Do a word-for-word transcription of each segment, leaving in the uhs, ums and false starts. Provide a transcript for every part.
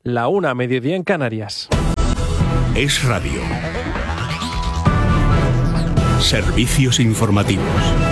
la una, mediodía en Canarias. Es Radio. Servicios informativos.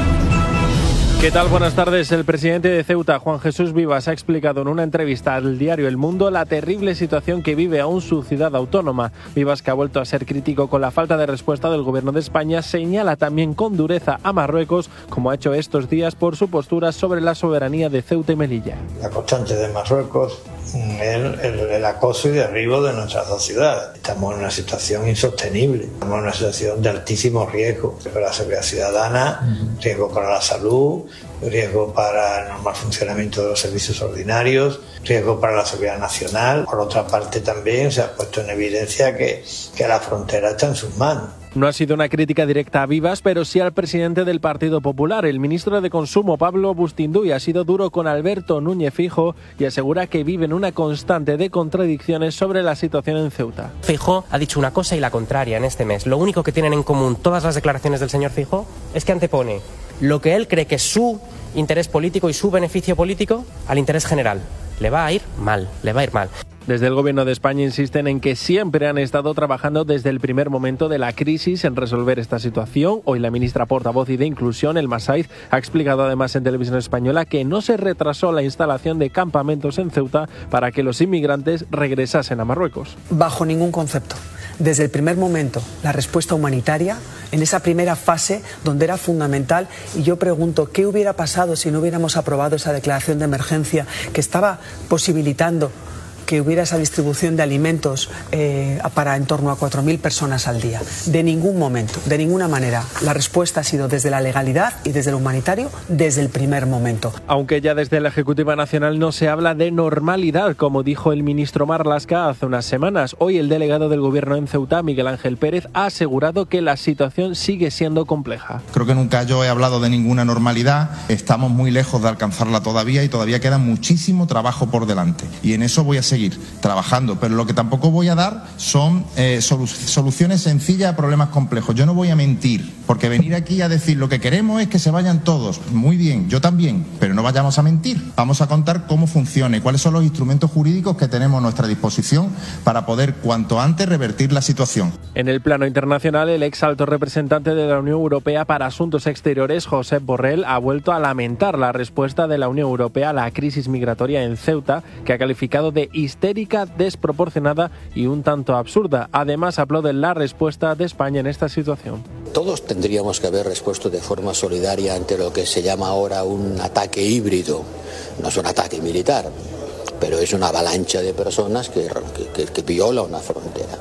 ¿Qué tal? Buenas tardes. El presidente de Ceuta, Juan Jesús Vivas, ha explicado en una entrevista al diario El Mundo la terrible situación que vive aún su ciudad autónoma. Vivas, que ha vuelto a ser crítico con la falta de respuesta del gobierno de España, señala también con dureza a Marruecos, como ha hecho estos días, por su postura sobre la soberanía de Ceuta y Melilla. La constante de Marruecos, el, el, el acoso y derribo de nuestras dos ciudades. Estamos en una situación insostenible, estamos en una situación de altísimo riesgo para la seguridad ciudadana, riesgo para la salud, riesgo para el normal funcionamiento de los servicios ordinarios, riesgo para la seguridad nacional. Por otra parte, también se ha puesto en evidencia que, que la frontera está en sus manos. No ha sido una crítica directa a Vivas, pero sí al presidente del Partido Popular. El ministro de Consumo, Pablo Bustinduy, ha sido duro con Alberto Núñez Feijóo y asegura que viven una constante de contradicciones sobre la situación en Ceuta. Feijóo ha dicho una cosa y la contraria en este mes. Lo único que tienen en común todas las declaraciones del señor Feijóo es que antepone lo que él cree que es su interés político y su beneficio político al interés general. Le va a ir mal, le va a ir mal. Desde el Gobierno de España insisten en que siempre han estado trabajando desde el primer momento de la crisis en resolver esta situación. Hoy la ministra portavoz y de Inclusión, Elma Saiz, ha explicado además en Televisión Española que no se retrasó la instalación de campamentos en Ceuta para que los inmigrantes regresasen a Marruecos. Bajo ningún concepto. Desde el primer momento, la respuesta humanitaria, en esa primera fase donde era fundamental, y yo pregunto, ¿qué hubiera pasado si no hubiéramos aprobado esa declaración de emergencia que estaba posibilitando que hubiera esa distribución de alimentos eh, para en torno a cuatro mil personas al día? De ningún momento, de ninguna manera. La respuesta ha sido desde la legalidad y desde lo humanitario, desde el primer momento. Aunque ya desde la Ejecutiva Nacional no se habla de normalidad, como dijo el ministro Marlaska hace unas semanas. Hoy el delegado del Gobierno en Ceuta, Miguel Ángel Pérez, ha asegurado que la situación sigue siendo compleja. Creo que nunca yo he hablado de ninguna normalidad. Estamos muy lejos de alcanzarla todavía y todavía queda muchísimo trabajo por delante. Y en eso voy a seguir trabajando, pero lo que tampoco voy a dar son eh, solu- soluciones sencillas a problemas complejos. Yo no voy a mentir, porque venir aquí a decir lo que queremos es que se vayan todos. Muy bien, yo también, pero no vayamos a mentir. Vamos a contar cómo funciona y cuáles son los instrumentos jurídicos que tenemos a nuestra disposición para poder cuanto antes revertir la situación. En el plano internacional, el ex alto representante de la Unión Europea para Asuntos Exteriores, Josep Borrell, ha vuelto a lamentar la respuesta de la Unión Europea a la crisis migratoria en Ceuta, que ha calificado de histérica, desproporcionada y un tanto absurda. Además, aplaude la respuesta de España en esta situación. Todos tendríamos que haber respuesto de forma solidaria ante lo que se llama ahora un ataque híbrido. No es un ataque militar, pero es una avalancha de personas que, que, que viola una frontera.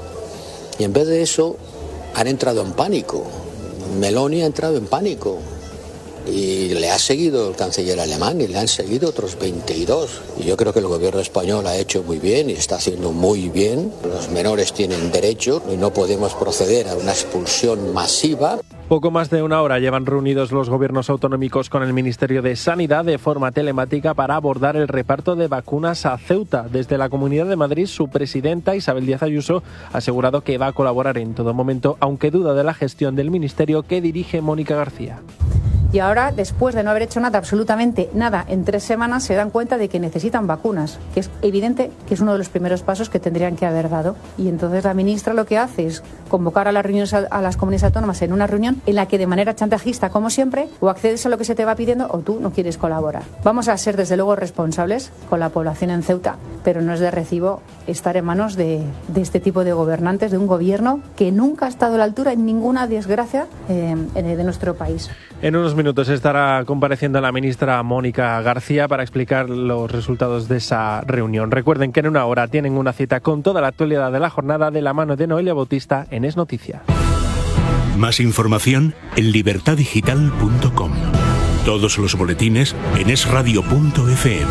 Y en vez de eso, han entrado en pánico. Meloni ha entrado en pánico. Y le ha seguido el canciller alemán y le han seguido otros veintidós. Y yo creo que el gobierno español ha hecho muy bien y está haciendo muy bien. Los menores tienen derecho y no podemos proceder a una expulsión masiva. Poco más de una hora llevan reunidos los gobiernos autonómicos con el Ministerio de Sanidad de forma telemática para abordar el reparto de vacunas a Ceuta. Desde la Comunidad de Madrid, su presidenta Isabel Díaz Ayuso ha asegurado que va a colaborar en todo momento, aunque duda de la gestión del ministerio que dirige Mónica García. Y ahora, después de no haber hecho nada, absolutamente nada, en tres semanas se dan cuenta de que necesitan vacunas, que es evidente que es uno de los primeros pasos que tendrían que haber dado. Y entonces la ministra lo que hace es convocar a las reuniones a las comunidades autónomas en una reunión en la que de manera chantajista, como siempre, o accedes a lo que se te va pidiendo o tú no quieres colaborar. Vamos a ser desde luego responsables con la población en Ceuta, pero no es de recibo estar en manos de, de este tipo de gobernantes, de un gobierno que nunca ha estado a la altura en ninguna desgracia eh, de nuestro país. En unos minutos estará compareciendo la ministra Mónica García para explicar los resultados de esa reunión. Recuerden que en una hora tienen una cita con toda la actualidad de la jornada de la mano de Noelia Bautista en Es Noticia. Más información en libertad digital punto com. Todos los boletines en es radio punto efe eme.